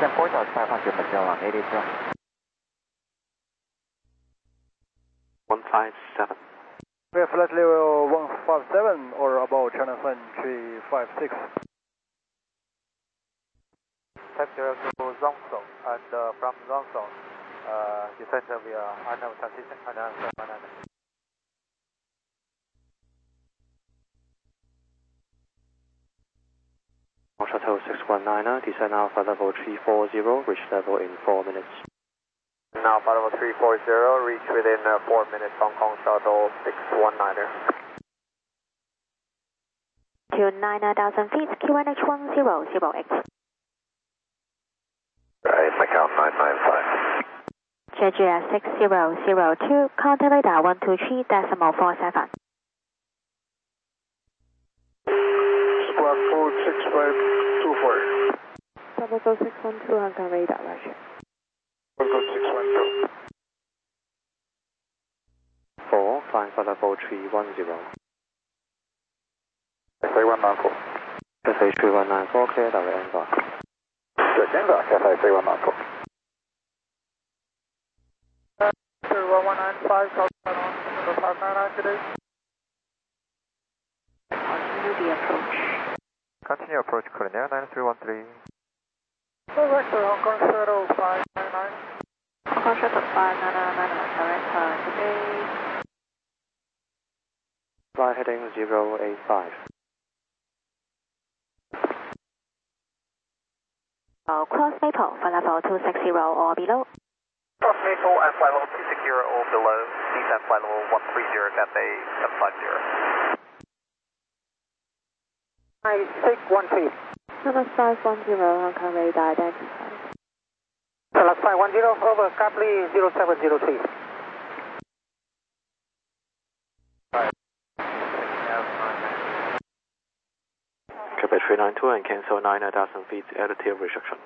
Port out 500 Magellan 82. 157. We have flight level 157 or about China Sun 356. Type 0 to Zhongzhou and from Zhongzhou, descend via unknown transition and answer 100. Shuttle 619er, descend Alpha level 340, reach level in 4 minutes. Now Alpha level 340, reach within 4 minutes, Hong Kong Shuttle 619er. To 9,000 feet, QNH100X. Right, Macau 995. JGS 6002, contact radar 123.47. Squawk 46524. Double go 612, Hong Kong radar, roger. Double go 612. 4, flying for level 310. Cathay 194. Cathay 3194, clear direct Denver. Good, Denver, Cathay 3194. 1195, number 599 today. Continue the approach. Continue approach, Colonial 9313. Correct, Hong Kong Shuttle 599. Hong Kong Shuttle 599, direct today. Fly heading 085. Cross Maple for level 260 or below. Cross Maple and flight level 260 or below, descend flight level 130, Cathay 750. 9613. Number 510, Hong Kong radar identified. Plus 510, over, Capri 0703. Quebec 392 and cancel 9,000 feet altitude restriction.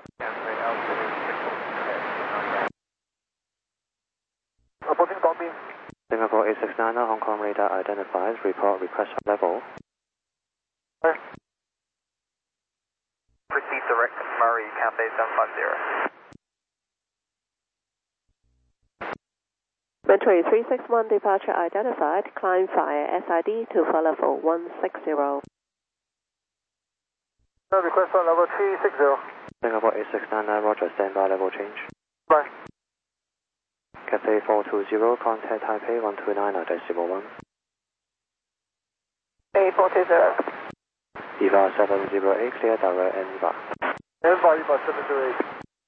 Approaching Bobby. Singapore 869, Hong Kong radar identified, report request level. Proceed direct Murray, Cathay 750. Mentally 361 departure identified, climb via SID to flight level 160. Request on level 360. Singapore 869, roger, standby level change. Bye. Cathay 420, contact Taipei 129.1. 8420. EVA 708, clear direct EVA. EVA 708.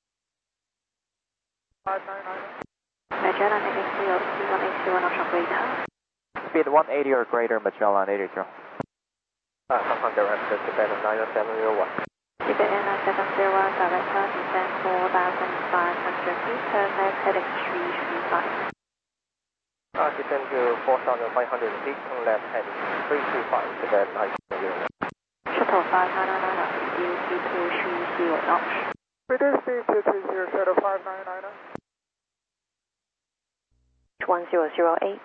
599. Magellan 80, C180, offshore radar. Speed 180 or greater, Magellan 80. Hong Kong direct, Japan 9701. Tibet Airline 70, direct descend 4,500 feet, turn left heading 335. Descend to 4,500 feet, turn left heading 335, Tibet 901. Shuttle 599, reduce speed to 30 knots. Reduce speed to 30, Shuttle 599. 1008.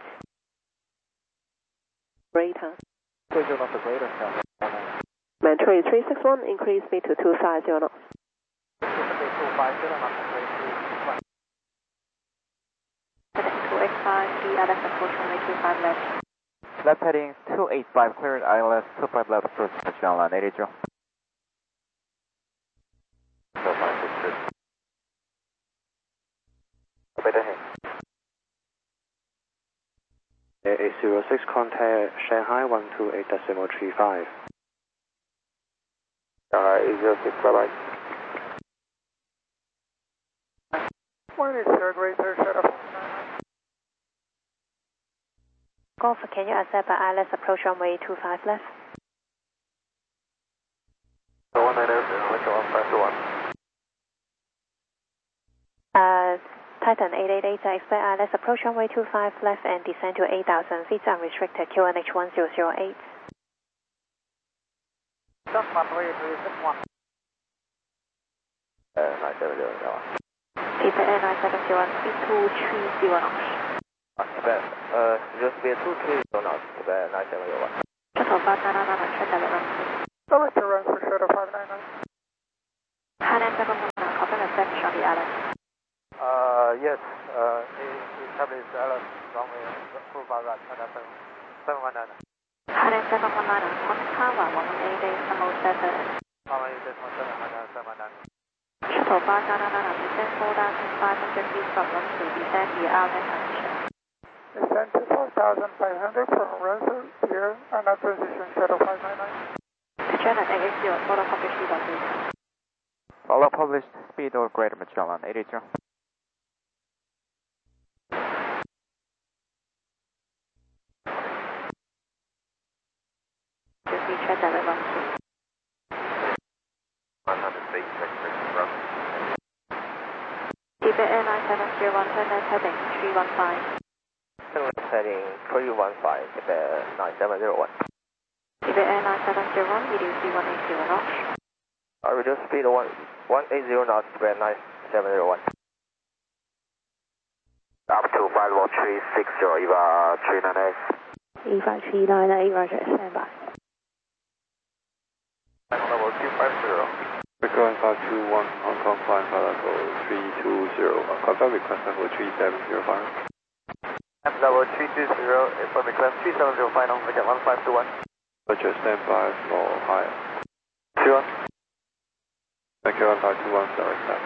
Radar. 20 knots greater, Shuttle. Mentally 361, increase speed to 250 knots. 250 knots, Heading 285, ILS approach runway 25 left. Left heading 285, cleared ILS 25 left, approach Magellan 80. A06, contact Shanghai 128.35. A06, bye-bye. 1 is greater, Shuttle 599. Golf, can you accept ILS approach runway 25 left? 190, Titan 888, expect ILS approach runway 25 left and descend to 8,000 feet unrestricted, QNH 1008. Just runway 361. 970. Tibet Airline 701, speed 230 knots. Tibet, just be 230 knots, Tibet 971. Shuttle 599, check direct runway. Direct run for Shuttle 599. Hainan 711, copy. copy Alice. Yes, established Alice, runway, full bar right, and 719. Thailand 719, contact tower 118.7. 118.7, 719. Shuttle bar 999, descend 4,500 feet from run to descend via outlet transition. Descend to 4,500 from Runway here, and transition shuttle 599. Magellan 880, follow published speed of data. Follow published speed or greater Magellan 880. Just recheck direct run to. 100 feet, run. Tibet Airline 701, turn heading 315. Heading 315, Tibet 9701. Tibet Airline 701, reduce to 180 knots. Reduce speed 180 knots, Tibet 9701. Up to 51360, EVA 398. EVA 398, roger, stand by. Level 250. Recurrent 521, Hong Kong flying by level 320. Confirm request level 3705. Level 320, for request 3705, now we get 1521. Roger, stand by for higher. 21. Thank you, 1521, direct step.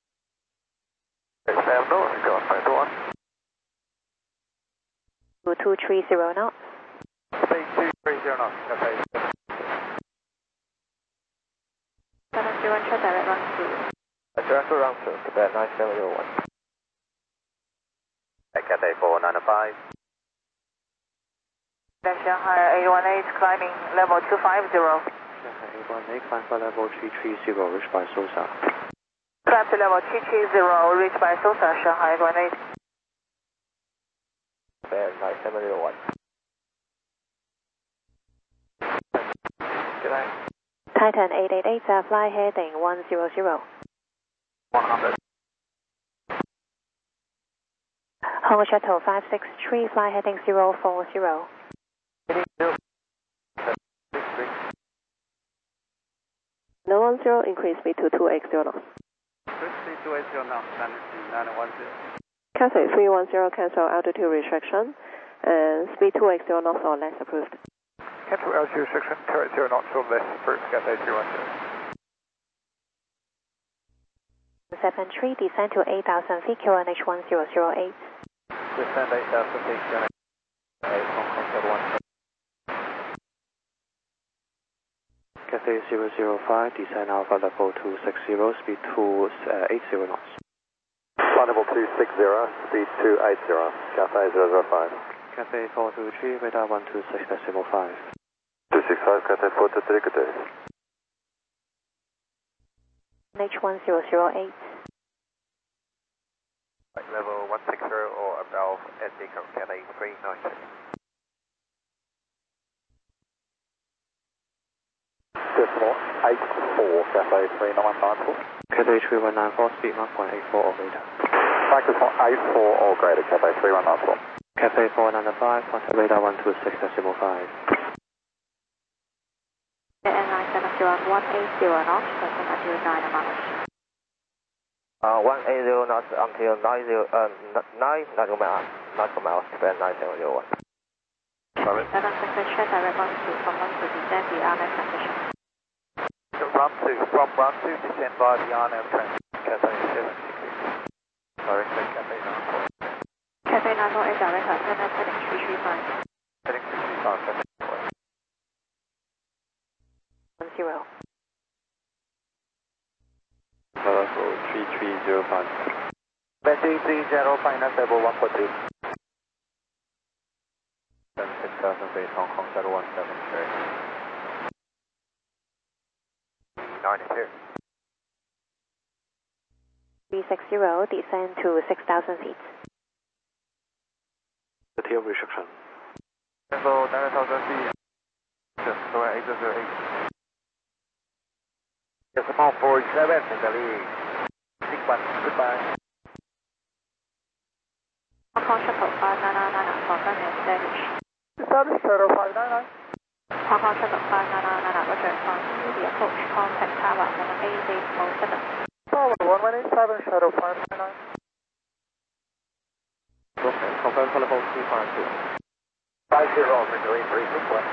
Stand no, we got 1521. 230 knots. Stay 230 knots, okay. 701, check direct run to. Direct run to Tibet 9701. Cathay 495. Shanghai 818, climbing level 250. Shanghai 818, climb for level 330, reached by SOSA. Climb to level 330, reached by SOSA, Shanghai 818. Tibet 9701. Good night. Titan 888, fly heading 100. 100. Hong Shuttle 563, fly heading 040. No 10, increase speed to 280 knots. 280 knots, 910. Cathay 310, cancel altitude restriction, and speed 280 knots or less approved. Cancel altitude restriction, 280 knots or less, approved, Cathay 310. 73, descend to 8,000 feet, QNH 1008. Descend 8,000 feet, QNH 8, Hong Kong 1. Cathay 005, descend Alpha level 260, speed 280 knots. Flight level 260, speed 280, Cathay 005. Cathay 423, radar 126.5. 265, Cathay 423, good day. QNH 1008. Level 160 or above, Indigo, Cathay 390. Decimal 84, Cathay 3994. Cathay 3194, speed Mach 184 or greater. Microphone 84 or greater, Cathay 3194. Cathay 495, contact radar 126.5. Airline 701, 180 knots, descend until 9 miles. 180 knots until 9 nautical miles, Tibet 9701. 766, check direct run to from run to descend via outlet transition. From run to descend by the RNAV transit, Cathay 766. Direct Cathay 94. Cathay 948, direct turn heading 335. Heading 335, Cathay 10. Level 3305. Betty 30 level 142. 6,000 feet, Hong Kong 717. 92. 360, descend to 6,000 feet. Altitude restriction. Level 9,000 feet. Just go 808. Decimal 47, Italy. 61, goodbye. Hong Kong Shuttle 5999, confirm and establish. Establish shuttle 599. Hong Kong Shuttle 5999, roger, continue the approach, contact tower 188.7. Tower 118. 787 Shuttle 599. Okay, confirm telephone 252. 50, Victory 361.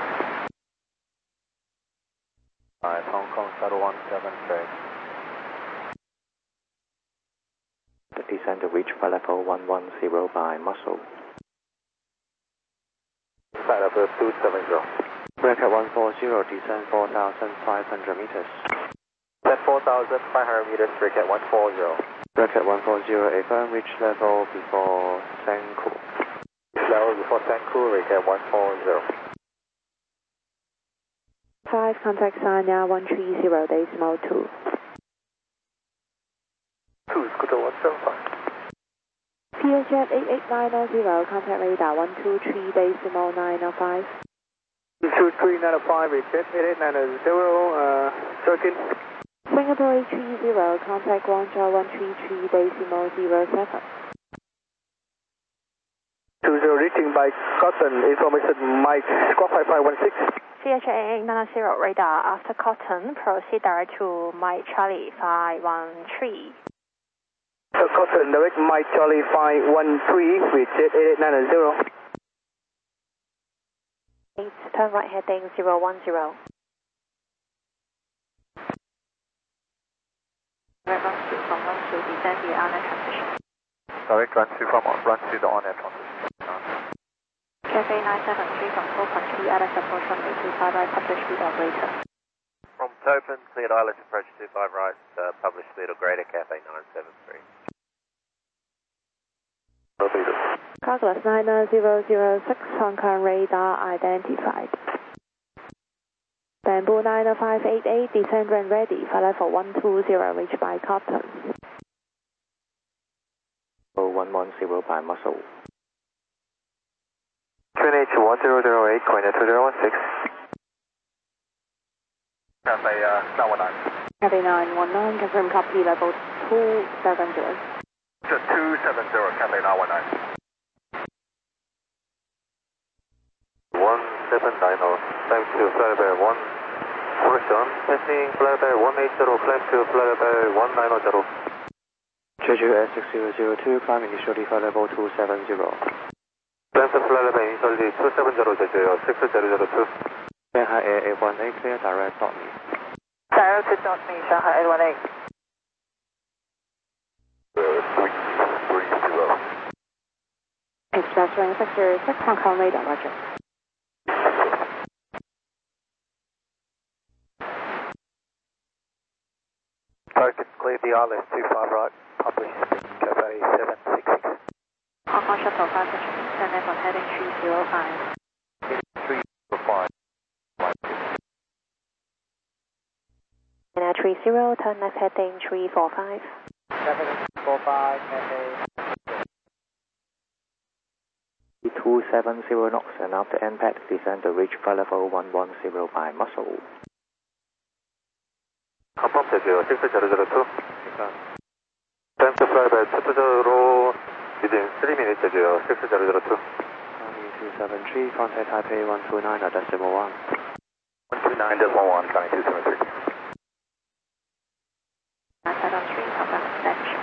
Alright, Hong Kong Shuttle 173. Descend to reach flight level 110 by muscle. Flight level 270. Bracket 140, descend 4,500 meters. Descend 4,500 meters, bracket 140. Bracket 140, affirm reach level before Senku. Level before Senku, bracket 140. 5, contact Sanya 130.2. 2, Scooter 175. PSJet 88990, contact radar 123.905. 23905, recheck 8890, circuit. Singapore 830, contact Guangzhou 133.07. 20 reaching by Cotton, information Mike, squawk 5516. CHA 890 radar after Cotton, proceed direct to Mike Charlie 513. Cotton, direct Mike Charlie 513, recheck 8890. 8, turn right heading 010. Direct run through from run through descend via on-air transition. Direct run through the on-air transition. Cafe 973 from 4.3, ILS approach from 825 right, publish speed operator. From Topin, cleared ILS approach 25 right, publish speed or greater, Cafe 973. Calculus 99006, Hong Kong radar identified. Bamboo 90588, descend when ready, flight level 120, reach by Cotton. 110 by muscle. QNH 1008, coordinate 2016. Cafe 919. Cafe 919, confirm copy level 270. 270, Cafe 919. 1790, climb to flight level 1, correction, passing flight level 180, climb to flight level 1900. Jeju S6002, climb initially flight level 270. Climb to flight level initially 270, Jeju 6002. Shanghai Air 818, clear direct dot me. Direct to dot me, Shanghai 818. 330. Express range sector 6, Hong Kong radar, roger. Target clear the ILS 25 right, publish Cafe 766. Hong Kong Shuttle 5 turn left on heading 305. 305. 930, turn left heading 345. 745, Cafe 270 knots and after impact descend to reach flight level 110 by muscle. confirm Jeju 6002. Climb to flight level 220 within 3 minutes, Jeju 6002. 273, contact Taipei 129.1. 129.11, County 273. 973, confirm extension.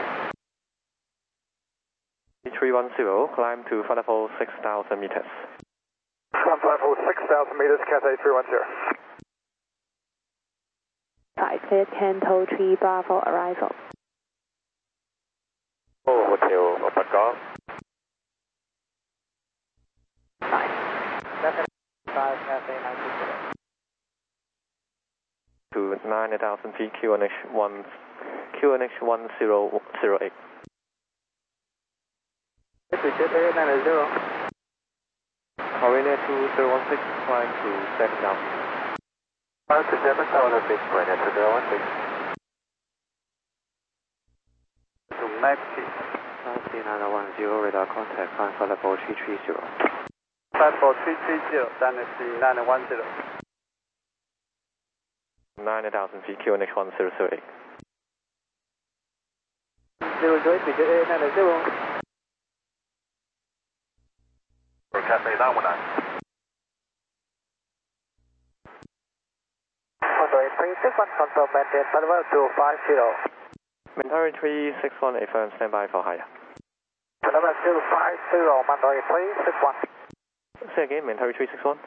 310, climb to flight level 6,000 meters. Climb flight level 6,000 meters, Cathay 310. 5, cleared Canto 3 Bravo arrival. Oh, Hotel Opacom. 5. 5, Cathay 920. To 9,000 feet, QNH 1008. Recheck 8890. Coordinate 2016, climb to 7,000. 5 to 7,006, coordinate 2016. To Maxi. 910, radar contact, climb flight level 330. 54330, Dynasty 910. 9,000 feet, QNH 1038. 08, recheck 8890. For Cafe 919. 18361, confirm maintain flight level 250. Mandatory 361, affirm, stand by for higher. November 250, Mandatory 361. Say again, Mandatory 361.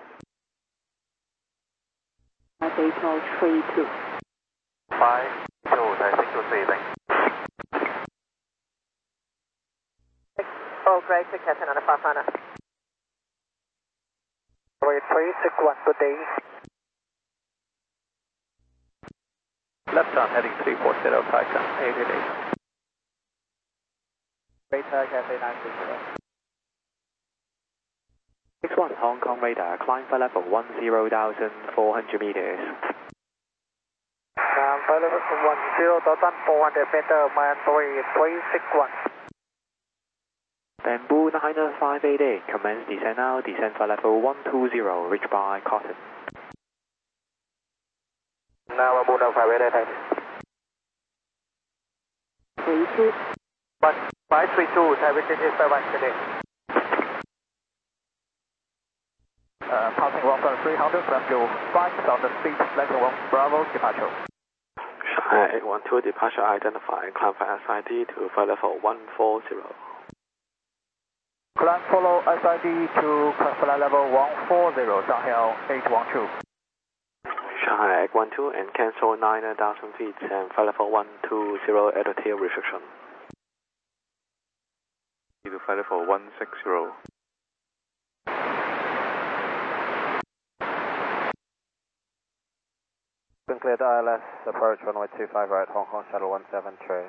Dayton 32. 52, I think you'll see anything. Oh, great, to Captain on the Pathfinder. Mandatory 361, good day. Left turn heading 340, Titan 888. Radar Cafe 930. 61, Hong Kong radar, climb for level 10,400 meters. Flight level 10,400 meter, Mandatory 361. Bamboo 9588, commence descent now, descent for level 120, reached by Cotton. Now Bamboo 9588, thank you. 32. 532, Taipei is 5 today. Passing 1,300 from your 5,000 feet, level 1 Bravo, departure. Shanghai 812, departure identified, climb for SID to flight level 140. Climb follow SID to flight level 140, downhill 812. Shanghai 812 and cancel 9,000 feet and flight level 120 altitude restriction. To flight level 160. Cleared ILS, approach runway 25 right, Hong Kong shuttle 173.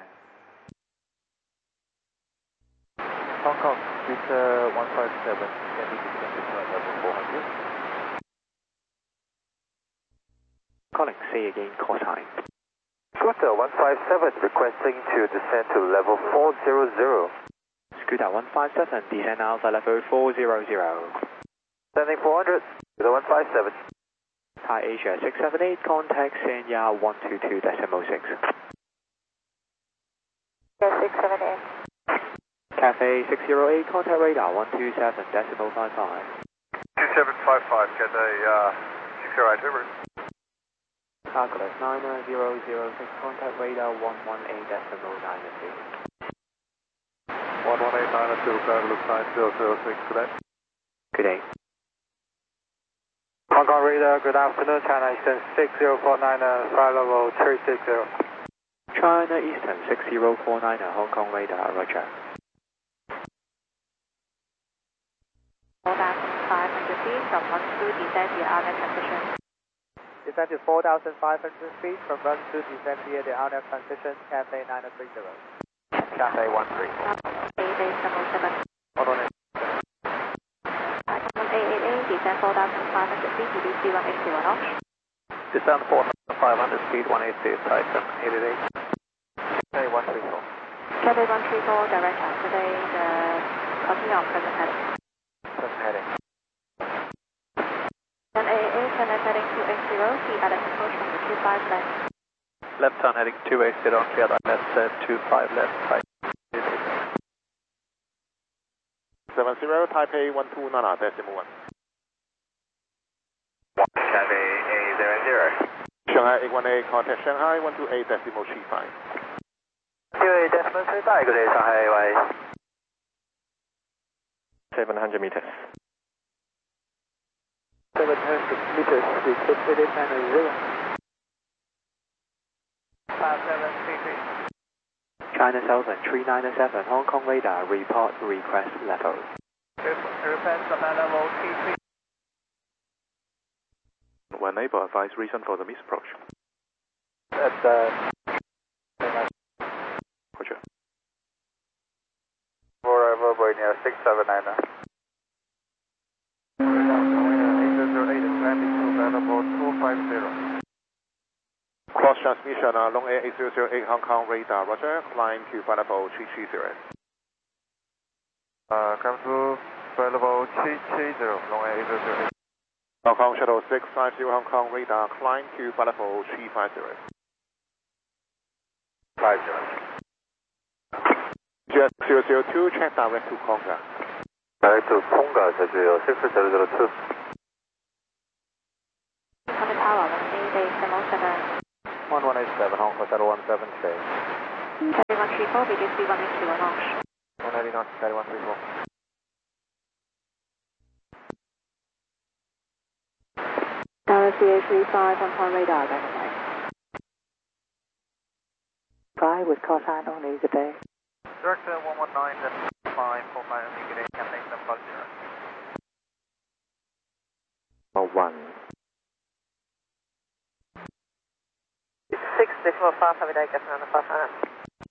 Hong Kong, Victor 157, can you descend to flight level 400? Calling, say again, call sign. Scooter 157, requesting to descend to level 400. Scooter 157, descend now for level 400. Sending 400, Scooter 157. Thai Asia 678, contact Sanya 122.6. Yes, 678. Cafe 608, contact radar 127.55. 2755, get a 608 Uber. Calculus 90006, contact radar 118.93. 11892, Calculus 9006, good day. Good day. Hong Kong radar, good afternoon, China Eastern 6049, flight level 360. China Eastern 6049, Hong Kong radar, roger. 4,500 feet from 12, descend via RNAV transition. Descent to 4,500 feet from run 2, descend via the RNAV transition, Cafe 930. Cafe 134. Base 707. Hold on. 888, descend 4,500 feet, DDC 180 off. Descend 4,500 feet, 180, Titan 888. Cafe 134. Cafe 134, direct today, the continue on present heading. Present heading. 188, turn left heading 280, see ILS approach from the 25 left. Left turn heading 280, cleared ILS 25 left, Titan 70, Taipei 129, decimal 1. Cafe A00. Shanghai 818, contact Shanghai 128, decimal 35. 2 decimal 35, good day, Shanghai Airways. 700 meters. 700 meters, requested channel 0. 5733. China Southern 397, Hong Kong radar, report request level. Request flight level T3. When able, advise reason for the misapproach. That's Roger. Forever Brania 679. 808 is landing to available 250. Cross transmission, long air 8008 Hong Kong radar, roger, climb to flight level 330. Come to flight level 330, long air 8008. Hong Kong shuttle 650 Hong Kong radar, climb to flight level 350. 50. Jet 002, check direct to Konga. Direct to Konga, 60002. Contact tower, 188, 707. 1187, Hong Kong shuttle 173. Cathay 134, reduce V182 on launch. 190 knots, Cathay 134. Dallas CA35 Hong Kong radar identified. Fly with call sign only, good day. Director 119, 5, 45, good day, Cathay 750. 1. 6.5, have a day, Cathay 955.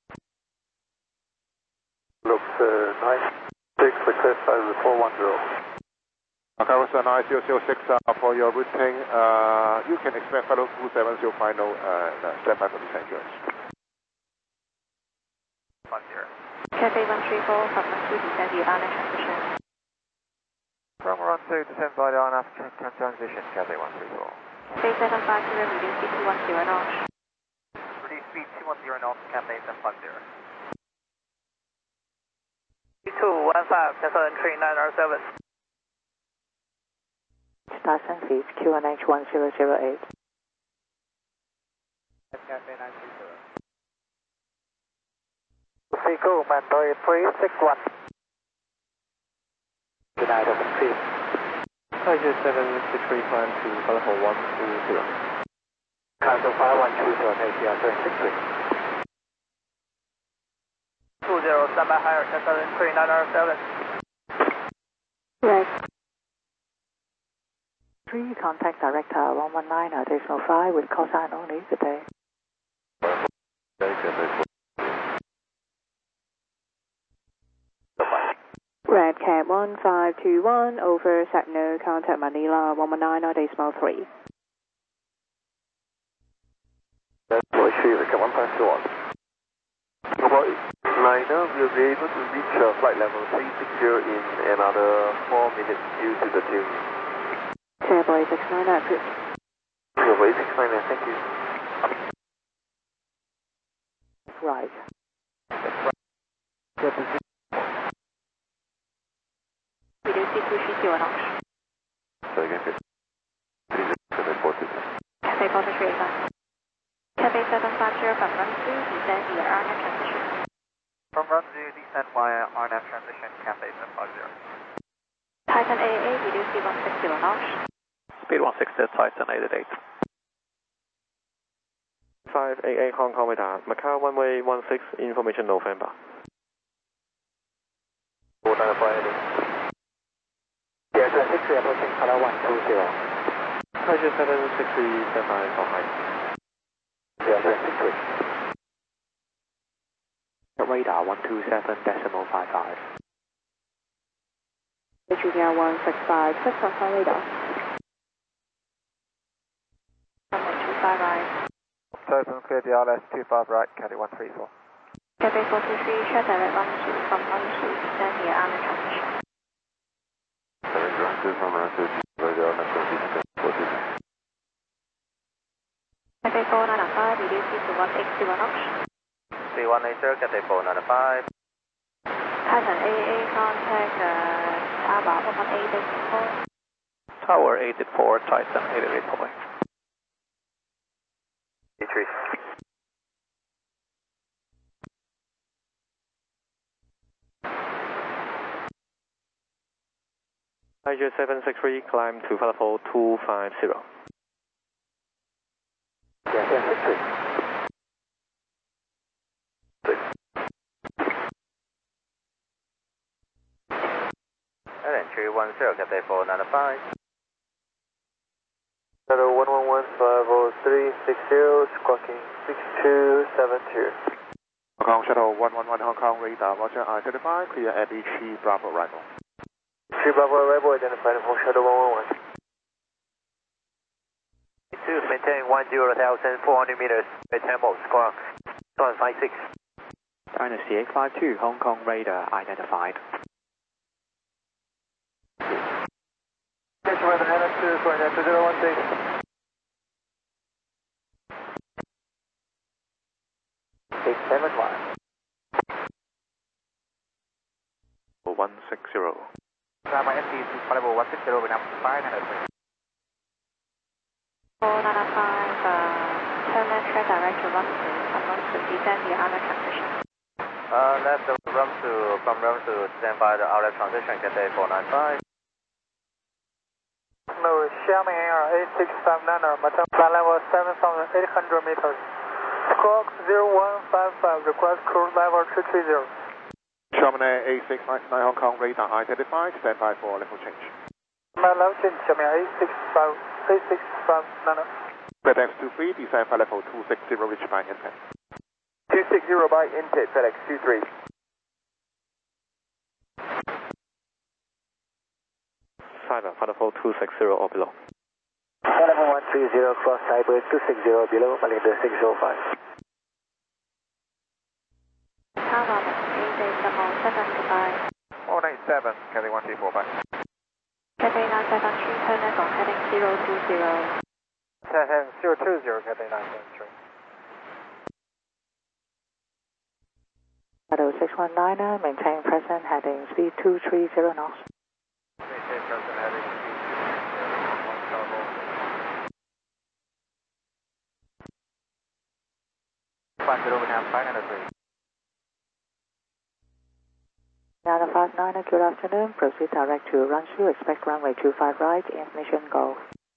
Looks nice. 6 success over 410. Carousel 9006 for your routing, you can expect fellow 270 final stand by for descent yours. 10. Cathay 134, from 12, descend via RNAV transition. From run 2, descend by the RNAV transition, Cathay 134. Cathay 750, reduce speed 210 knots. Reduce speed 210 knots, Cathay 750. 215, Cathay entry 9R7. Stars and feeds QNH 1008. Cathay 930. Seagull, Mandoy 361. Good night, open feed. Tiger 763, climb to Falafor 120. Cancel 5120, ATR 763. 20, stand by higher, Cathay entry 9R7. Right. 3, contact director 119, additional fly with call sign only, good day. Red Cat 1521, over Sagno, contact Manila 119, decimal 3. Boy 3, Red Cat 1521. About liner will be able to reach flight level 360 in another 4 minutes due to the tune. Boy 69 accurate. Boy 69, thank you. Right. Reduce speed 230 knots. So again, Cathay 43. Cathay 43, Cathay 750, from run 2, descend via RNAV transition. From run 2, descend via RNAV transition, Cathay 750. Titan AAA, reduce speed 160 knots. Speed 160, Titan 888. 588 Hong Kong radar, Macau runway 16, information November. 495. Yeah, 63 approaching color 120. Tiger 763, stand by for height. Yeah, 63. Radar 127.55. HVR 165, 6 Hong Kong radar. 125 right. Open clear DRS 25 right, Cathay 134. Cathay 423, share direct 12, from 12, descend via RNAV transition. Cathay 495, reduce speed to 180 knots. C180, Cathay 495. Titan AAA, contact Tower 118.4. Tower 884, Titan 888, public. D3. Tiger 763, climb to Falafor 250. Yeah, 63. Entry 10, Cathay 495. Shadow 111-50360, squawking 6272. Hong Kong Shuttle 111 Hong Kong radar, Roger, identify, clear LBG Bravo arrival. 3 Bravo arrival identified from Shadow 111. 2, maintain 10,400 meters, tempo, squawk 156. Dynasty 852, Hong Kong radar identified. Station weather NS2, coordinate 2016. 671. 160. My FT is level 160, we have 593. 495, turn left, track direct to run 2, from run 2, descend via RNAV transition. Left from room to stand by the outlet transition, Cathay 495. No, Xiamen Air A659, maintain flight level 7,800 meters. Squawk 0155, request cruise level 330. Xiamen Air A659 Hong Kong, radar identified, stand by for level change. My level change, Xiamen Air A659. FedEx 23, descend flight level 260, reach by intent. 260 by intake, FedEx 23. Cyber, flight level 260 or below. Flight level 130, cross Cyber 260 below, altimeter 605. Tower, A775. 187, Cathay 134 back. Cathay 973, turn left on heading 020. Heading 020, Cathay 973. Shadow 619, maintain present heading speed 230 knots. Maintain present heading speed 230 knots. 50, we have 503. Nana 59, good afternoon. Proceed direct to Ransu. Expect runway 25 right, ignition go.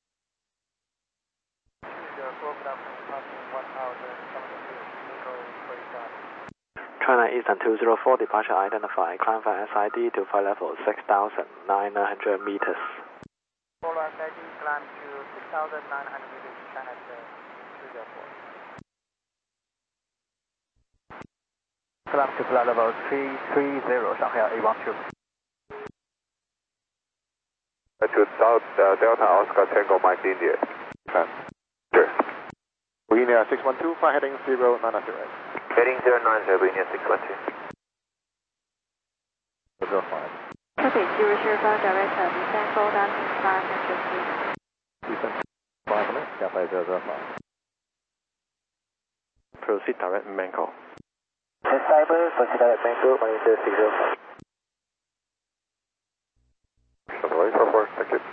China Eastern 204, departure identified. Climb for SID to flight level 6,900 meters. Follow SID, climb to 6,900 meters, China 204. Climb to flight level 330, Shanghai A12. To South Delta Oscar Tango Mike India. Sure. India 612, flight heading 090. Heading 090, India 612. 05. Cathay 005, director, descend 4,500 feet. Descend 5 minutes, Cathay 005. Proceed direct Mango. Cyber, proceed direct Mango, altimeter 605. Runway 44, thank you.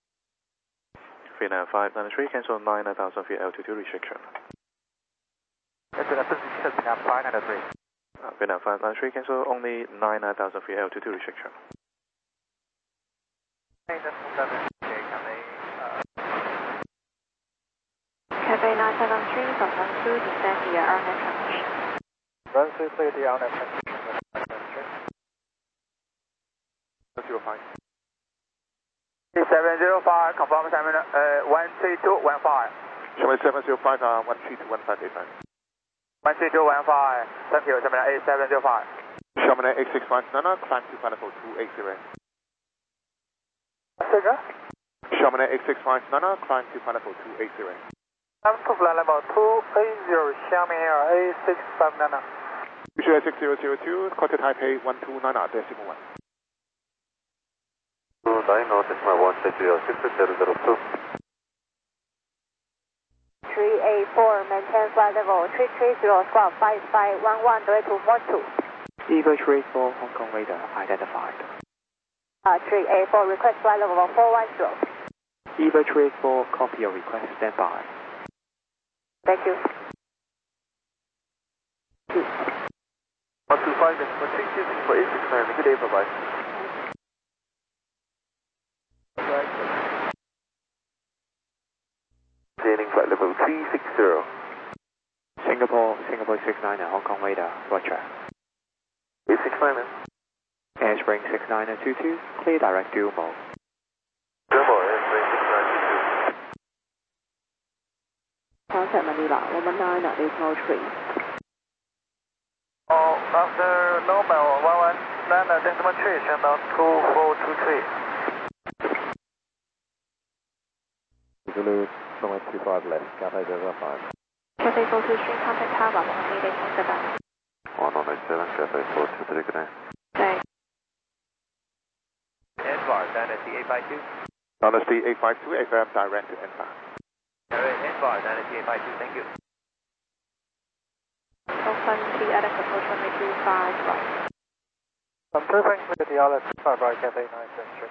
39593, cancel 9,000 feet altitude restriction. Vietnam 593. Vietnam 593, cancel only 9,000 feet altitude restriction. Cathay 973, from Ransu, descend via outlet transition. Ransu, clear the outlet transition. 05. 705, confirm 13215. Xiamen 705, 1321585. 13215, thank you, Xiamen A705. Xiamen Air A659, climb to flight level 280. Figure? Xiamen Air A659, climb to flight level 280. I'm to flight level 280, Xiamen Air A659. Visual 6002, quarter Taipei 129.1. 90.160, 384, maintain flight level 330, squawk 5511, direct to Mode 2. Eagle 384, Hong Kong radar identified. 384, request flight level 410. Eagle 384, copy your request, stand by. Thank you. 125, for 326 for 869, good day, bye-bye. Sailing flight level 360. Singapore 69 Hong Kong radar, roger. 869. Airspring 6922, clear direct dual mode. Dual Airspring 6922. Contact Manila 119 at Decimal 3. After normal 119 decimal 3, channel 2423. Zulu 925 left, Cathay 05. Cathay 423, contact Tower, 1887. 1187, Cathay 423, good day. Thanks. NVAR, Dynasty 852. Dynasty 852, FM direct to NVAR. NVAR, Dynasty 852, thank you. Open adequate approach runway 25 right. I'm turning clear the outlet 5 right, Cathay 973.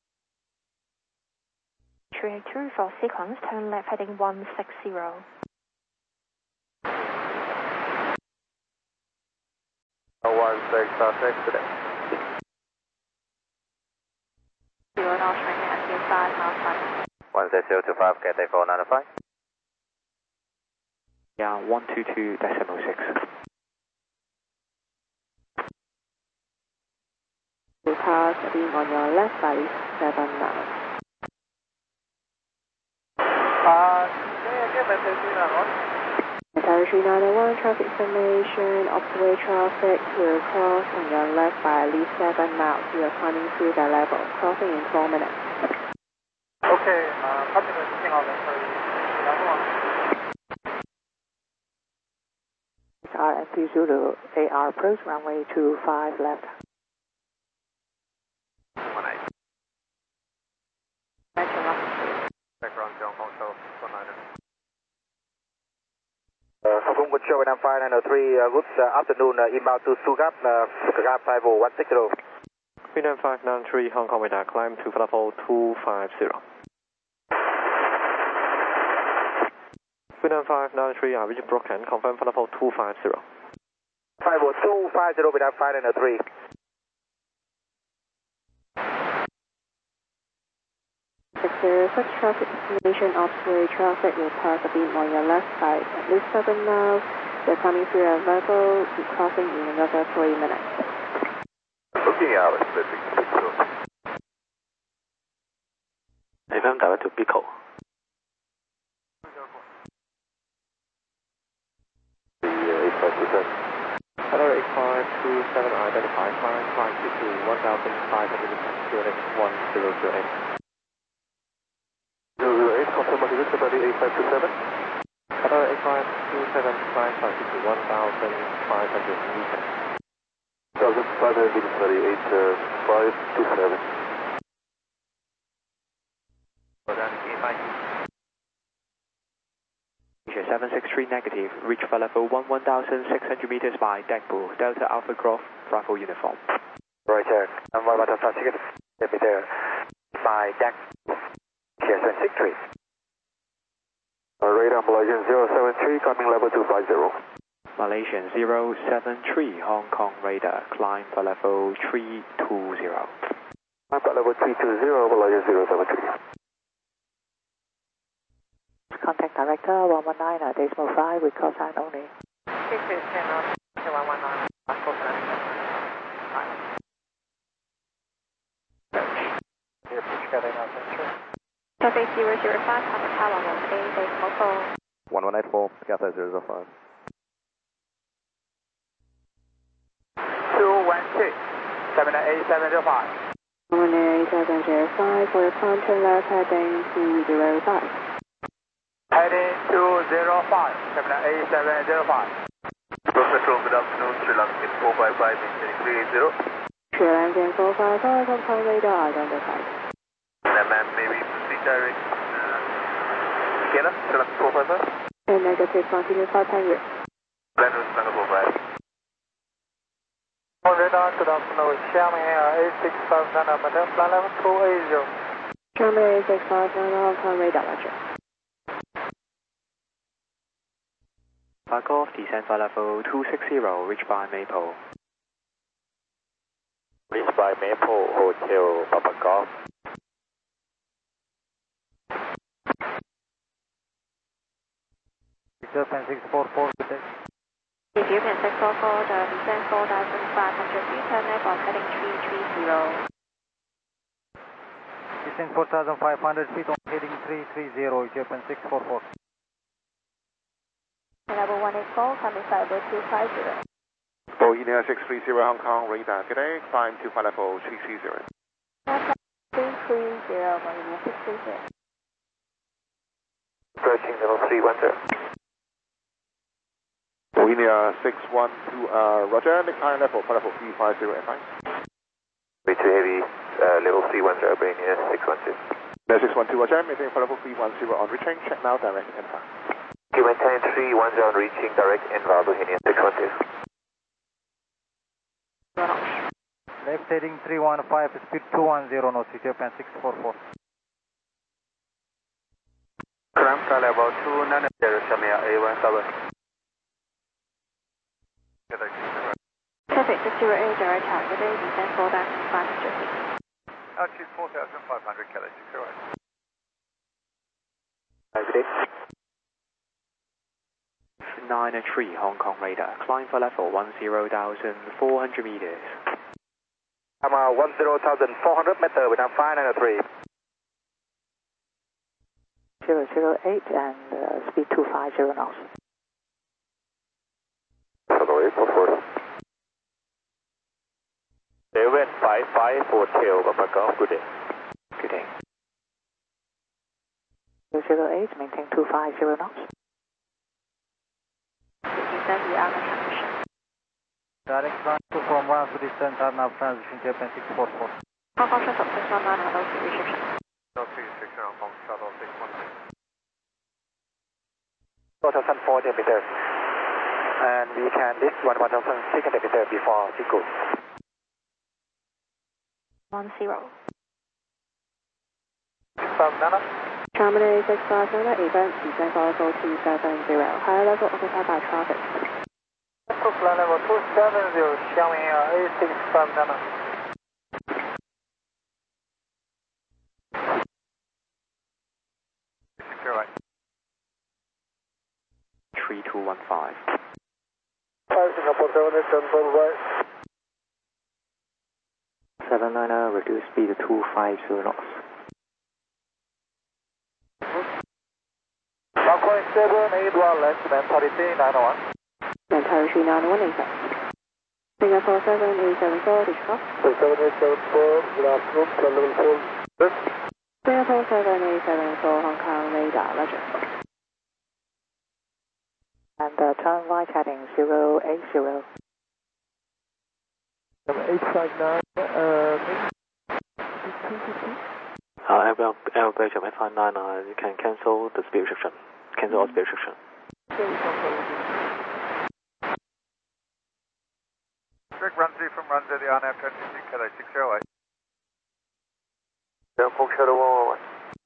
382 for sequence, turn left heading 160. 16 today. 0 North training at 5 miles flight. 16025, Cathay 495. Yeah, 122.6. Will pass beam on your left by 7 miles. Tower 391, traffic information, observation traffic will cross on your left by at least 7 miles. You are climbing through the level, crossing in 4 minutes. Okay, copy the signal then for you. RFP Zulu, AR approach runway 25 left. Background Hong Kong, 19. Phụng Quân Show Vietnam 593, good afternoon, inbound to Sugat, Gap 50160. Vietnam 593, Hong Kong radar, climb to level 250. Vietnam 593, Richard Broken, confirm level 250. 50250, Vietnam 593. Such traffic information observatory traffic will pass a beam on your left side at least 7 miles. They're coming through a level, crossing in another 3 minutes. Looking out, expecting Pico. FM direct to Pico. The 8527. Hello, 8527, identify, climb to 1,500 meters, 1008. 008, confirm what is it, somebody 8527? Hello, 8527, climb to 1,500 meters. 1,500 meters, somebody 8527. Asia 763 negative, reach for level 1,600 meters by Dagbu, Delta Alpha Golf, Bravo uniform. Roger, I'm 1,600 meters by Dagbu. Asia 763. Radar Malaysian 073, climbing level 250. Malaysian 073, Hong Kong radar, climb for level 320. I've got level 320, Malaysian 073. Contact director 119, decimal 5 with call sign only. 119, Traffic 005, contact Tower 18, decimal 4. 1184, Cathay 005. 212, 78705. 18705 for your climb turn left heading 205. Heading 205, 78705. Control, good afternoon, Sri Lankan 455, maintaining 380. Sri Lankan 455, Hong Kong radar identified. Ma'am, maybe proceed direct. Kena, Sri Lankan 455? And negative, continue 500. Land with Sri Lankan 455. On radar, good afternoon, Xiamen Air 8659, maintain flight level 280. Xiamen 8659, Hong Kong radar, roger. Back off, descend for level 260, reach by Maple. Reach by Maple Hotel, Papa Golf. Ethiopian 644, good day. Ethiopian 644, descend 4,500 feet, turn left on heading 330. Descend 4,500 feet on heading 330, Ethiopian 644. Level 184, coming flight level 250. Boeing 630 Hong Kong radar, good day, climb to flight level 330. 330, Marina 630. Approaching level 310. Boeing 612, roger, decline level, flight level 350, advance. Way too heavy, level 310, Boeing 612. 612, roger, maintain flight level 310 on reaching, check now, direct inbound. You maintain 310 on reaching direct inbound, Boeing 612. Left heading 315, speed 210 knots, Ethiopian 644. Climb flight level 290, Xiamen A17. Traffic 608 direct tower, good day, descend 4,500 feet. Altitude 4,500, Kelly 608. Good day. 9-3 Hong Kong radar, climb for level 10,400 meters. I'm 10,400 meter, Vietnam 593. 008 and speed 250 knots. 708, for 4. 755 for tail, Papa Golf, good day. Good day. 008, maintain 250 knots. Descend the Alpha transition. Direct line to from 1 to descent and now transition Japan 644. Hong Kong shuttle 619 hello to reception. L2 6 Hong Kong, shuttle 619. 4,400 meters. And we can lift 1,600 meters before Siku. 10. 659. Terminal 659 event, descend for level 270. Higher level occupied by traffic. Flight level 270, Xiaomi Air A659. 608. 3215. 5 Singapore 787 right. 790, reduce speed to 250 knots. Runway 781, left mentality 901. Mentality 901 event. Singapore 7874, discharge. 7874, good afternoon, flight level 4. Singapore 7874, Hong Kong radar, roger. And turn right heading 080. 859, Air Belgium 859, you can cancel the speed restriction. Cancel all speed restriction. Strict run 3 from runway the RNAV 26, Kelly 608. Hong Kong Shuttle 111.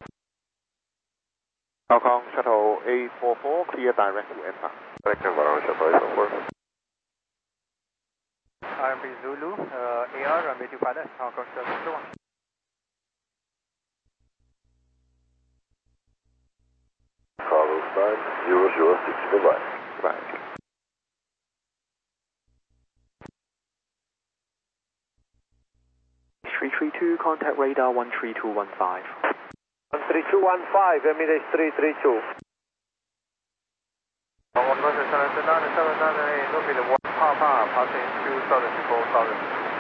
Hong Kong Shuttle 844, clear direct to EMPA. Direct environment Shuttle 844. RMB Zulu, AR, runway 2 pilot, Hong Kong Shuttle 1. Carlos 9, 006, goodbye. Goodbye. .332, contact radar 13215. 13215, Emirates 332. 179, will be the 1 Papa, passing 2,000 to 4,000.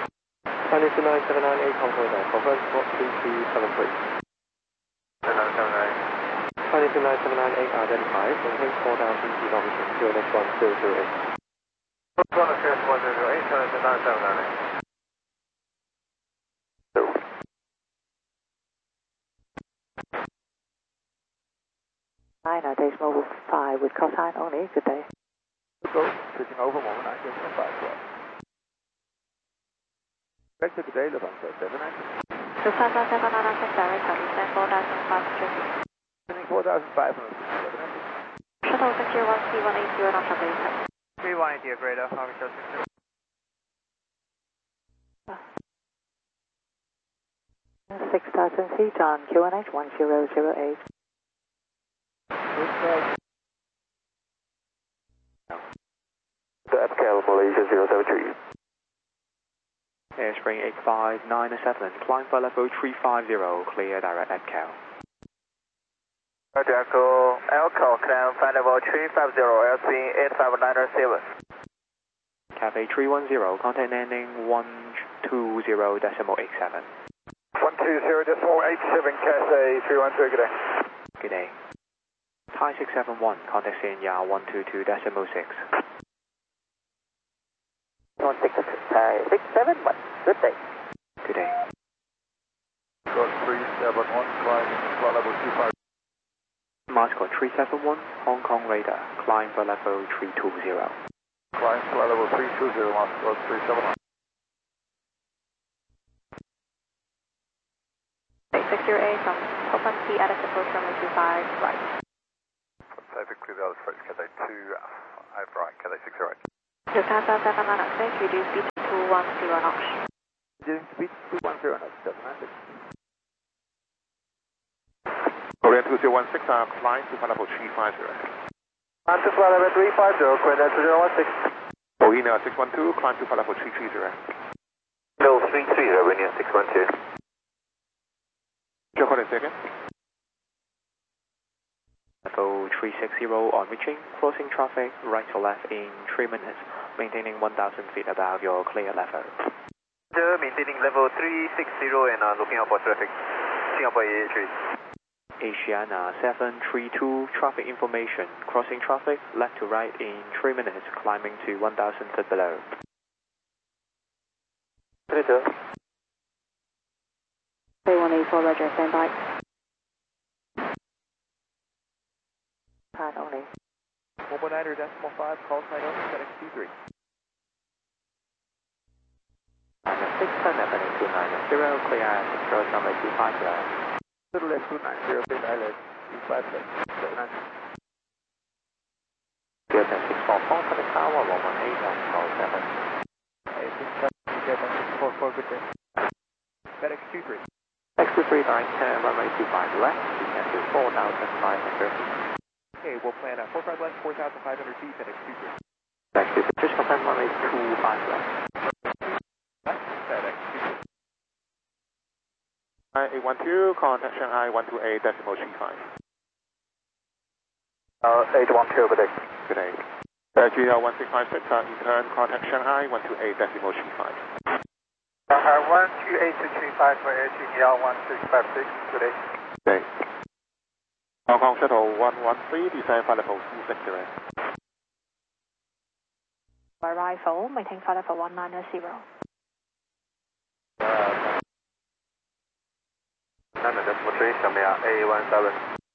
29798 Hong Kong radar, confirm spot 3373. 778. 29798 identified, maintain 4,000 feet elevation, QNH 1008. 108, 778. 9 days mobile 5 with cosine only, good day. Go, switching over moment, I guess, on 5 o'clock. Back to the day, Levanto 790. Lufthansa 796 direct tower, descend 4,500 feet. 4,500 feet, Shuttle 601 C180 not shuttle inside. 3180 greater, Hong Kong Shuttle 6,000 feet on QNH 1008. The FKL Malaysia 073. Airspring 8597, climb for level 350, clear direct ETCAL. Roger, Echo, climb flight level 350, airspeed 85907. Cafe 310, contact landing 120.87. 120.87, Cathay 313, good day. Good day. Thai 671, contact Sanya 122.6. 671, good day. Good day. Got 371, climbing flight level 25. Mascot 371, Hong Kong radar, climb for level 320. Climb flight level 320, Mascot 371. 608 from open sea at approach runway 25 right. Pacific clear the other approach, Cathay 2, right, Cathay 608. Lufthansa 796, reduce speed to 210 knots. Engine speed 210 knots, Atlantic. Korean 2016, climb to Pineapple 350. On to flight level 350, Korean 2016. Bohina 612, climb to Pineapple 330. No, 330, Bohina 612. Check on a second. Level 360 on reaching, crossing traffic right to left in 3 minutes, maintaining 1,000 feet above your clear level. Maintaining level 360 and looking out for traffic. Singapore 883. Asiana 732, traffic information, crossing traffic left to right in 3 minutes, climbing to 1,000 feet below. 3184, Roger, stand by. Pan only. 119.5, call sign over, FedEx 23. 677-290, clear as control number 250. Little left 290, big island, 250. Delta 644 for the tower, 118, 107. 644, good day. FedEx 23. X23, 910, runway 25 left, descend to 4,500 feet. Okay, we'll plan 45 left, 4,500 feet, FedEx 23. Thank you. Just confirm runway 25 left. FedEx 23. 812, contact Shanghai 128.35. 812, good day. Good day. GL 1656, return contact Shanghai 128.35. 128-35 for ATGL 1656, good day. Good day. Hong Kong Shuttle 113, descend flight level 260. Arrival, maintain flight level 190. Nana decimal 3, Shamia A17.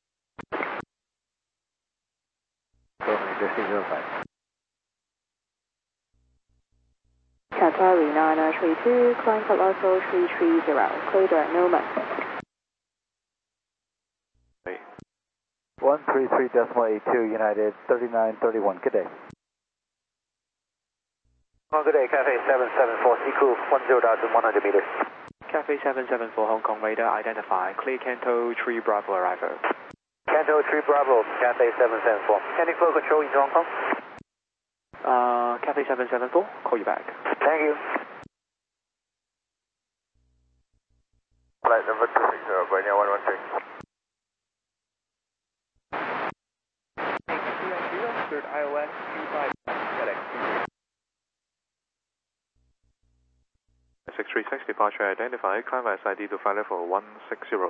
Qatari 9932, climb for level 330, clear direct Noma. 133.82, United 3931, good day. Good day, Cafe 774, sea crew 10,100 meters. Cafe 774 Hong Kong radar identify, clear Canto 3 Bravo arrival. Canto 3 Bravo, Cafe 774. Any flow control into Hong Kong? Cafe 774, call you back. Thank you. Flight number 260, Boeing 113. Third IOS 25, FedEx 636, departure identified, climb SID to flight level 160.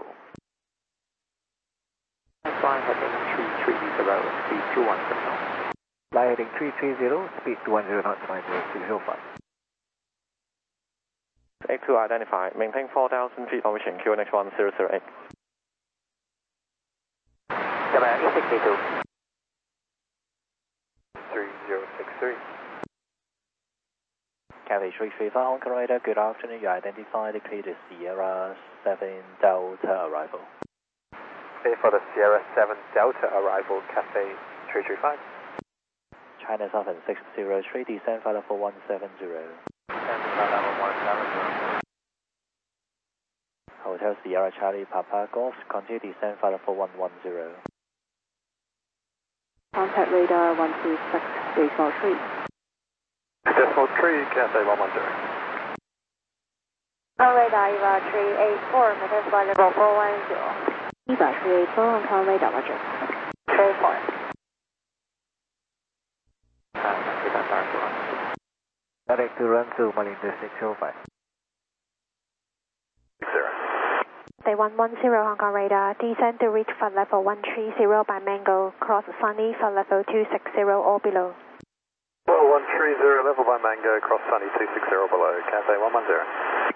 Flying heading 330, speed 210 knots. Fly heading 330, speed 210 knots, 90605. 82 identified, maintain 4,000 feet on reaching QNH 1008. Cabana 8682. 3063. Cafe 335 Hong Kong radar, good afternoon. You identify the clear to Sierra 7 Delta arrival. Okay, for the Sierra 7 Delta arrival, Cafe 335. China Southern 603, descend flight level 170. Descend flight level 170. Hotel Sierra Charlie Papa Golf, continue descend flight level 110. Contact radar 126, decimal 3. Decimal 3, Cafe 110. Radar EVA 384, maintain flight level 410. EVA 384, Hong Kong radar, Roger. 34. Direct to run to Malinda 605. 60. Day 110 Hong Kong radar, descend to reach flight level 130 by Mango, cross Sunny, flight level 260 or below. Well, 130 level by Mango, cross Sunny 260 below, Cafe 110.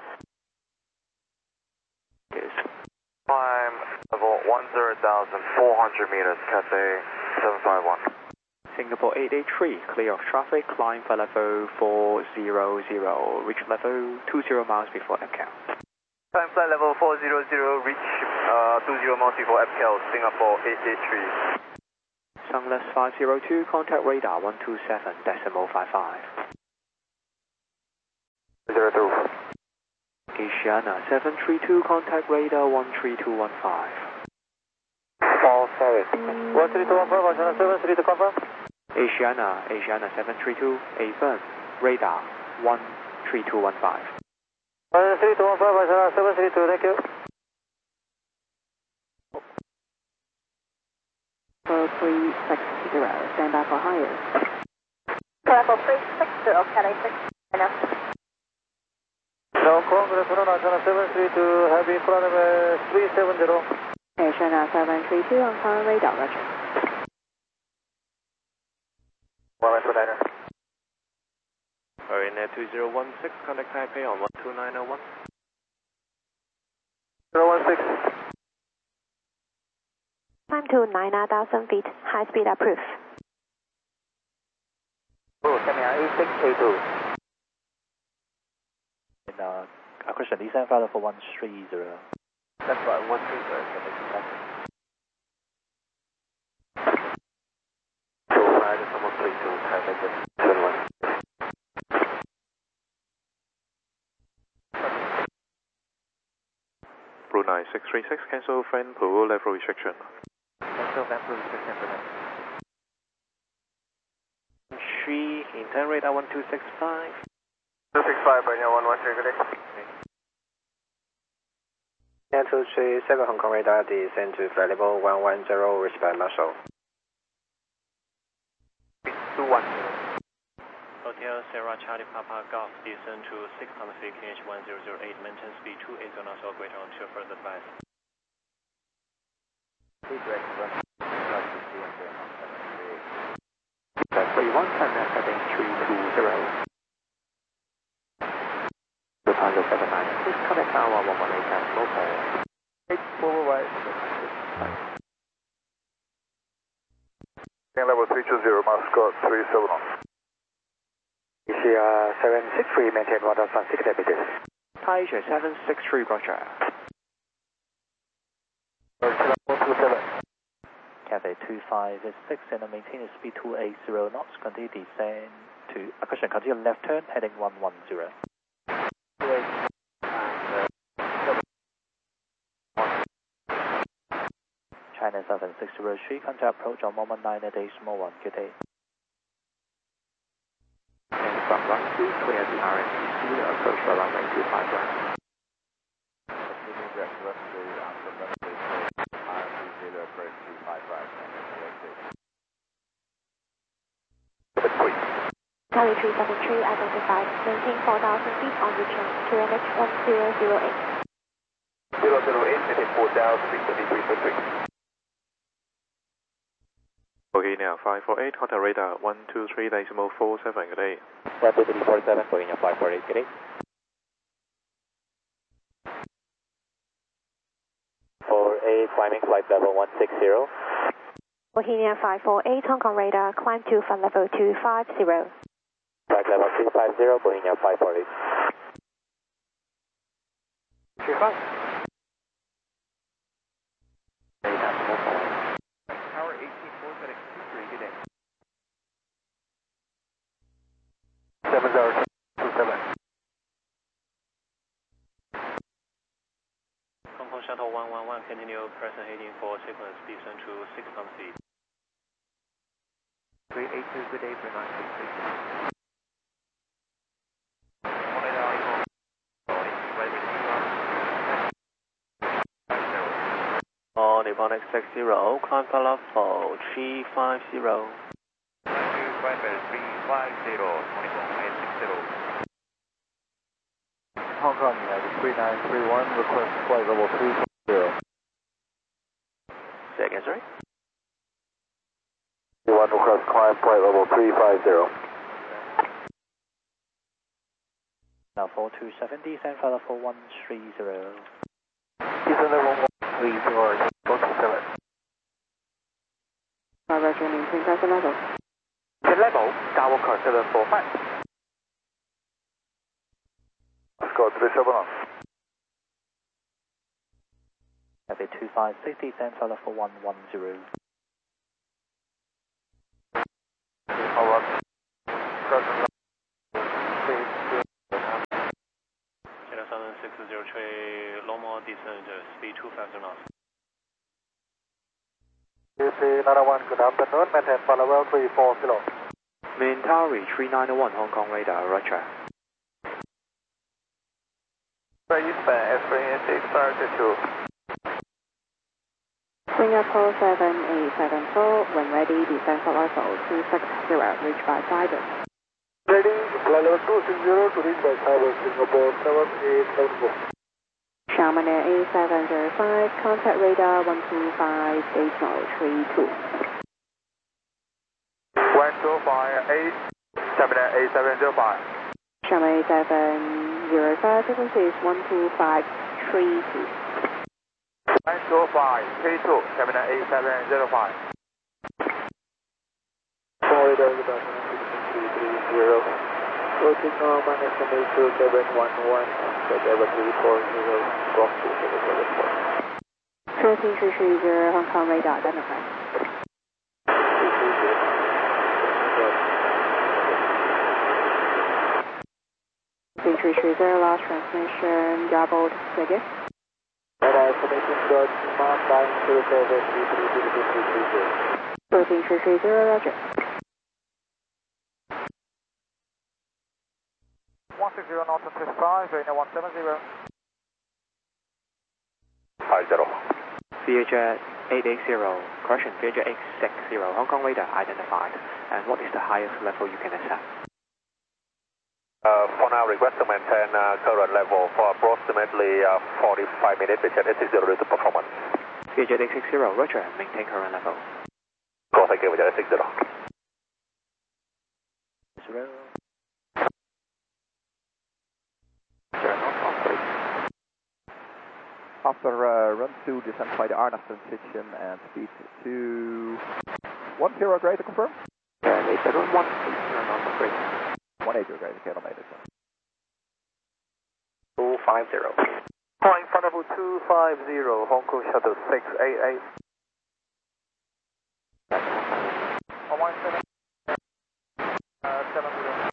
Yes. Climb level 10,400 meters, Cafe 751. Singapore 883, clear of traffic, climb for level 400, reach level 20 miles before FCAL. Time flight level 400, reach 20 miles before FCAL, Singapore 883. Sunless 502, contact radar 127.55. Asiana 732, contact radar 13215. 47. 13215, Asiana 732, confirm. Asiana 732, affirm, radar 13215. 13215, Asiana 732, thank you. 360, stand by for higher. Level 360, Cathay 6, enough. No, Congress, Asiana 732, heavy front of 370. Asiana 732, on current radar, roger. 119. Mariner 2016, contact Taipei on 12901. 016. Climb to 9,000 feet, high speed approved. Camera 8682. And accretion descent flight level 130. That's right, 130. So flight is almost 32, Taipei 21. Brunei 636, cancel fan pool level restriction. Cancel vapor restriction for now. 3, intent radar 1265. 265, Brunei 113, good day. Cancel 37 Hong Kong radar, descend to flight level 110, reached by Marshall. 210. Hotel Sierra Charlie Papa Golf, descend to 600 feet, KH 1008, maintain speed 28 knots, operator until further advice. Please direct run. 3110, heading 320. The Tango 79, please contact Tower 118 at local. 8 right. Level 320, Mascot 370. Asia 763, maintain 1,060 meters. Taisha 763, roger. Cathay 256 and maintain speed 280 knots, continue descend to accretion, continue left turn, heading 110. China 7603, contact approach on moment 9 at Decimal 1, good day. And from runway 2, clear the RNCC, approach for runway 25 right. Assuming that runway after runway 2, RNCC approach 25 right, Charlie 373, identified, maintain 4,000 feet on return, QNH 1008. 008, maintain 4,000 feet, 3343. Okay, now 548, contact radar 123.47, good day. Rapid 347, Bohemia 548, good day. 48, climbing flight level 160. Bohemia 548, Hong Kong radar, climb to flight level 250. Flight level 250, Bohemia 548. 35. Tower 184, FedEx 23, good day. 7027. Hong Kong Shuttle 111, continue present heading for sequence, descend to 600 feet. 382, good day, Brunei 636. On Nipponic 60, climb for level 350. 350, Hong Kong United 3931, request flight level 350. Say again, sorry? 1 request climb flight level 350. Now 427, descend flight level 130. Descend level 130, 427. Roger, maintain present level. The level, Skywalker 745. Mascot 370. Cathay 256, descend flight level 110. Over. Present level 320. 4603, Longmore descent, speed 250 knots. UC91, good afternoon, maintain for level 34 kilo. Mintauri 3901 Hong Kong radar, roger. Eastbound S386 Singapore 7874, when ready, descend for level 260, reach by Cyber. Ready, flight level 260 to reach by Cyber, Singapore 7874. Xiamen Air A705, contact radar 125.32. 1258, Xiamen Air A705. Xiamen A705, frequency is 125.32. 125, K2, Xiamen Air A705. Radar, good afternoon, 330. Approaching Norman, estimate 2711, level 340, cross 2774. 13330, Hong Kong radar identified. 3330, last transmission, garbled figure. Radar estimation dot mark 907 13330, roger. 160 knots and 55, Rainer 170. Hi, zero. Vietjet 880, correction, Vietjet 860, Hong Kong radar identified. And what is the highest level you can accept? For now, request to maintain current level for approximately 45 minutes. Vietjet 860 to performance. Vietjet 860, roger, maintain current level. Go, thank you, Vietjet 860. 0. After run 2, descend by the RNAV transition and speed to 10 greater, confirm? Yeah, they said 180, not great. 180 greater kilometers. 250. Flying front level 250, Hong Kong shuttle 688. 117, 70.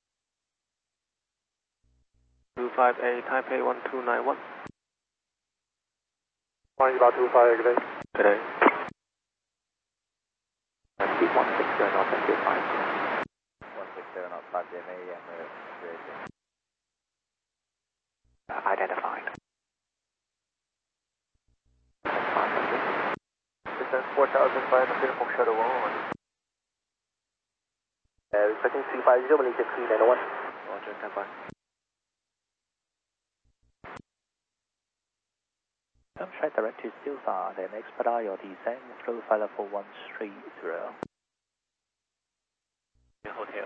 258, Taipei 1291. Flying about 25, good day. Good day. Speed 160, not 25. 160 knots, 5 DMA and Identified. Descent 4500, Hong shuttle 111. Expecting 350, Malaysia 391. Roger, standby. Straight direct to Silva, then expedite your descent through flight level 130. Hotel.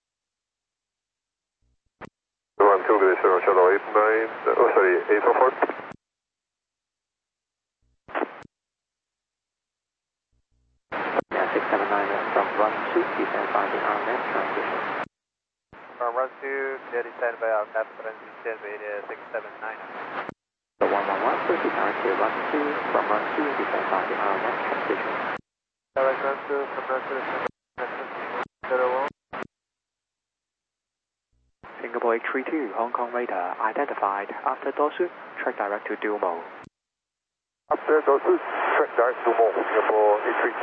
12, shuttle 89, sorry, 844. Yeah, 679 from run 2, descend by the RNAV transition. From run 2, clear descent by our cap transition with 679. The 111, proceed direct to run 2, from run 2, descend by the RNAV transition. Direct run 2, from run 2, descend 01. Singapore 832, Hong Kong radar identified. After Dorsuk, track direct to Dumo. After Dorsuk, track direct to Dumo, Singapore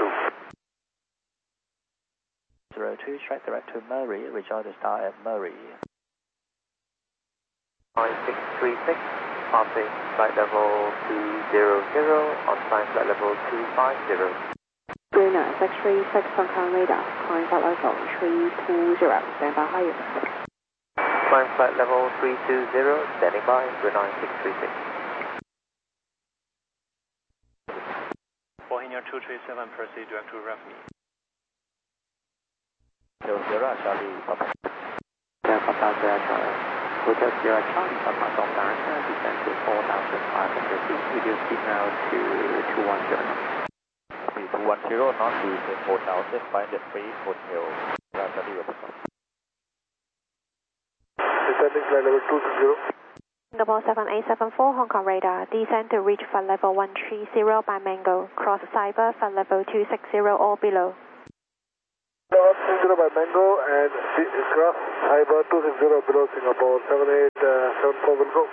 832. 02, straight direct to Murray, rejoin the star at Murray. 9636, passing flight level 200, on time flight level 250. Bruno 636, Hong Kong radar, calling flight level 320, stand by higher. Climb flight level 320, standing by, Brunei 636. Boeing 237, proceed direct to Ravni. 00 Charlie, Papa. Papa Delta, Hotel Sierra Charlie, Papa from Director, descend to 4,500 feet, reduce speed now to 210. 210, not to 4,000, find the free hotel. Charlie, Papa. Descending flight level 260. Singapore 7874, Hong Kong radar, descend to reach flight level 130 by Mango, cross Cyber, flight level 260 or below. 130 by Mango and cross Cyber 260 below Singapore 78. full control.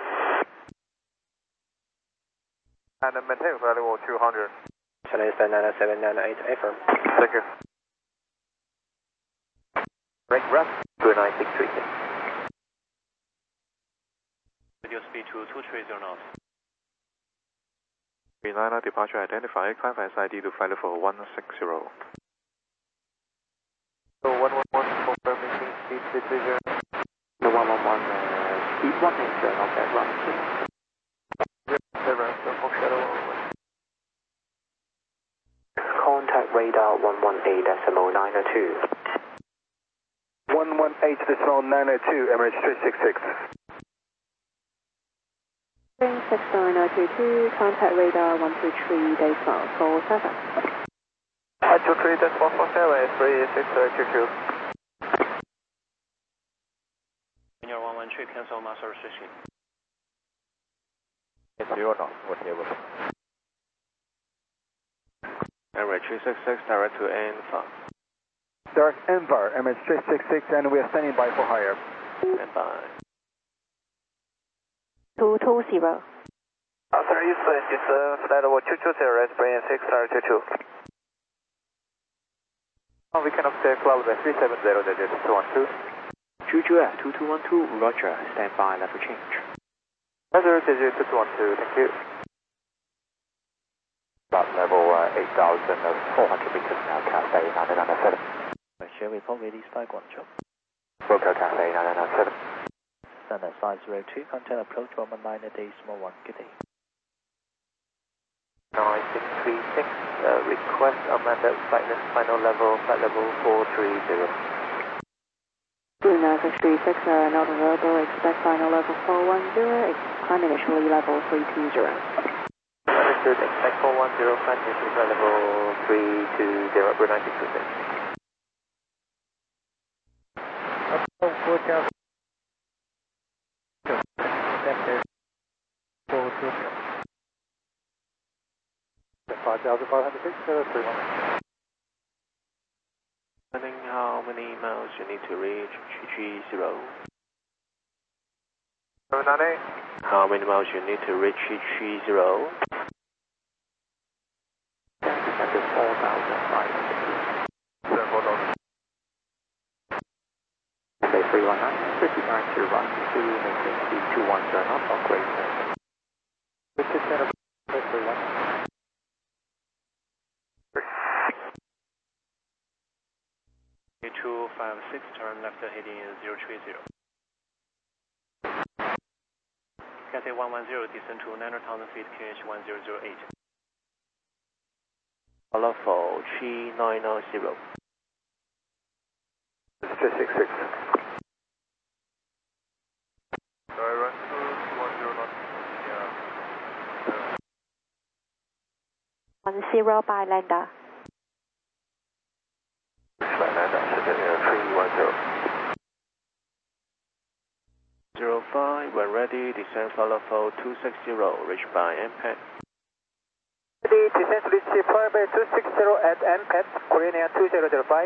And maintain flight level 200. Chennai Star 90798, affirm. Thank you. Break rest 29636. Radio speed to 230 knots. 39 departure identified, climb flight ID to flight level 160. So 111 confirming speed decision. The 111 speed 180, okay, run. Contact radar 118.902. 118.902, Emirates 366. 69022, contact radar 123.47. 123.447, 36022. Your 113, cancel master restriction. It's 0 knots, whatever. Emirates 366, direct to Anfa. Direct Envar, Emirates 366, and we are standing by for higher. Stand by. 220. Sir, it's flight level 220, Spring 622. We can obtain cloud by 370, digits 212. Juju at 2212, roger, stand by, level change. Weather digit 212, thank you. About level 8,400 meters now, Cathay 997. Share report released by Guangzhou. Broker Cathay 997. Standard 502, contact approach 119.1, good day. 9636, request amended final level, flight level 430. 9636, not available, expect final level 410, climb initially level 320. Understood, expect 410, climb initially flight level 320, Brunei 626. Forecast. 5,500 feet, 31. Depending how many miles you need to reach GG0. 798. How many miles you need to reach GG0? Descent to 4,500. 4,000. Cathay 319, 59 to run to maintain speed 210 knots, upgrade. With descent of 319. 256, turn left heading 030. Cathay 110, descend to 9,000 feet, QH 1008. Follow for G990. It's 366. Sorry, run 210 knots. Yeah. 10 by lander. 05, when ready, descend follow for 260, reach by MPAD. Ready, descend reach flyby 260 at MPAD, Korean Air 2005.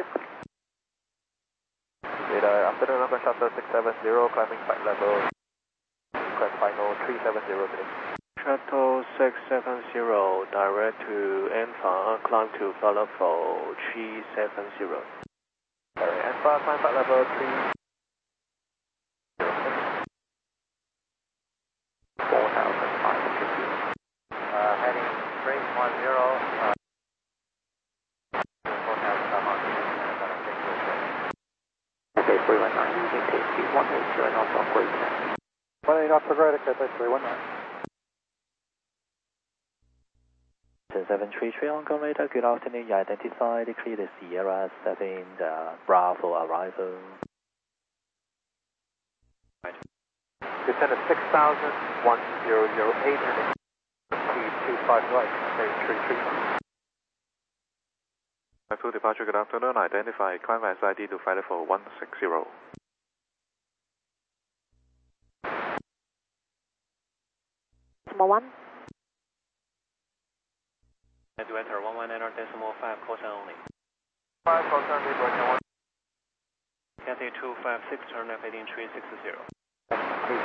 Radar, afternoon number shuttle 670, climbing flight level, climb final 370 today. Shuttle 670, direct to Anfa, climb to follow for G70. Sorry, Anfa, climb flight level 3. 4,500 feet. Heading straight 10. Cathay 319, maintain speed 180 knots, upgrade. 180 knots prograde, Cathay 319. 733 Hong Kong radar, good afternoon. You identified clear the Sierra 7 Bravo arrival. Descend to 6,000, 1008, and speed 25 right, Cathay 339. Full departure, good afternoon. Identify climb ID to flight level 160. Number 1. And to enter 119.5, caution only. 5, caution only, Cathay 256, turn left heading 360.